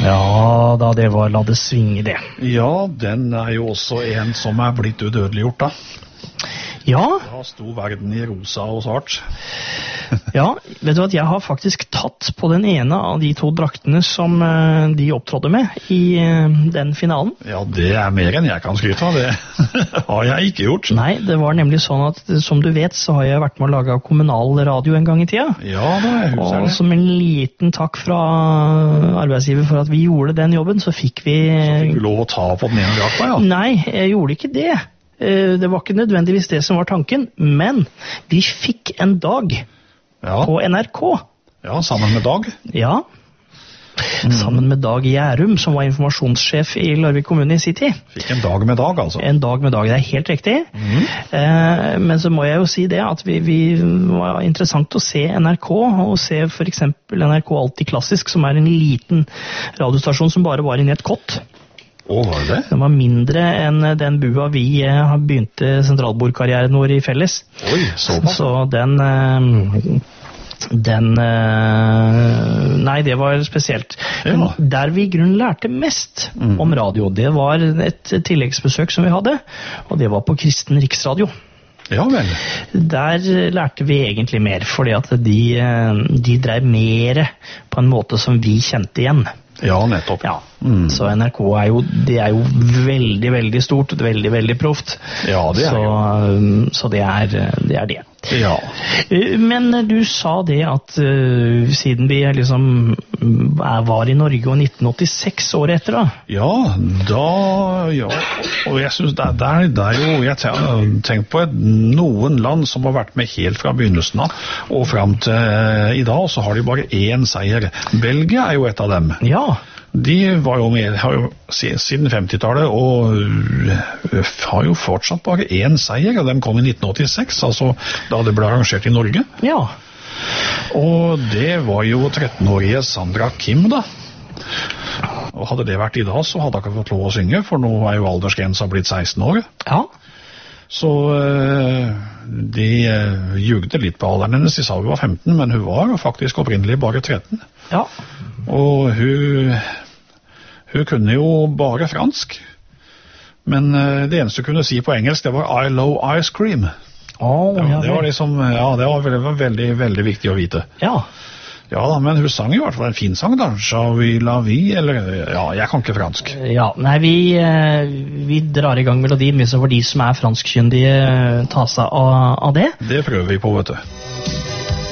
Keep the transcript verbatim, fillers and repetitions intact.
Ja, da det var La det svinge det. Ja, den er jo også en som er blitt udødeliggjort da. Ja. Da sto verden i rosa og svart. Ja, vet du at jeg har faktisk tatt på den ene av de to draktene som uh, de opptrådde med i uh, den finalen. Ja, det er mer enn jeg kan skryte av, det har jeg ikke gjort. Nei, det var nemlig sånn at, som du vet, så har jeg vært med å lage kommunal radio en gang i tida. Ja, det er huset. Og som en liten takk fra arbeidsgiver for at vi gjorde den jobben, så fikk vi... Så fikk du lov å ta på den ene drakta, ja? Nei, jeg gjorde ikke det. Det var ikke nødvendigvis det som var tanken, men vi fikk en dag ja. På N R K. Ja, sammen med Dag. Ja, mm. Sammen med Dag Gjærum, som var informasjonssjef i Larvik kommune i sin tid. Fikk en dag med Dag, altså. En dag med Dag, det er helt riktig. Mm. Eh, men så må jeg jo si det, at vi, vi var interessant å se N R K, og se for eksempel N R K Alltid Klassisk, som er en liten radiostasjon som bare var inne i et kott. Å, var det? Den var mindre enn den bua vi eh, begynte sentralbordkarrieren vår i felles. Oi, såpass. Så den... Eh, den... Eh, nei, det var spesielt. Ja. Der vi i grunnen lærte mest mm. om radio, det var et tilleggsbesøk som vi hadde, og det var på Kristen Riksradio. Ja vel. Der lærte vi egentlig mer, fordi at de, de drev mer på en måte som vi kjente igjen. Ja, nettopp. Ja, mm. Så N R K er jo, det er jo veldig, veldig stort, veldig, veldig proft. Ja, det er så, jo. Så det er det. Er det. Ja. Men du sa det at uh, siden vi liksom var i Norge og nitten åttiseks år etter da? Ja, da, ja. Og jeg synes det, det, er, det er jo, jeg tenker på et, noen land som har vært med helt fra begynnelsen av, og frem til uh, i dag, så har de bare én seier. Belgia er jo et av dem. Ja. De var jo med har jo, siden femtitallet og har jo fortsatt bare én seier, og den kom i nitten åttiseks, altså da det ble arrangert i Norge. Ja. Og det var jo trettenårige Sandra Kim da. Og hadde det vært i dag, så hadde hun ikke fått lov å synge, for nå er jo aldersgrensa blitt seksten år. Ja. Så de jugde litt på alderen hennes, de sa hun var femten, men hun var faktisk opprinnelig bare tretten. Ja. Og hun, hun kunne jo bare fransk, men det eneste hun kunne si på engelsk, det var I love ice cream. Oh, det, var, ja, det var liksom, ja, det var veldig, veldig, veldig viktig å vite. Ja. Ja da, men hun sang i hvert fall en fin sang da. Shall la vi, eller, ja, jeg kan ikke fransk. Ja, nei, vi, vi drar i gang melodien, hvis det var de som er franskkyndige ta seg av, av det. Det prøver vi på, vet du.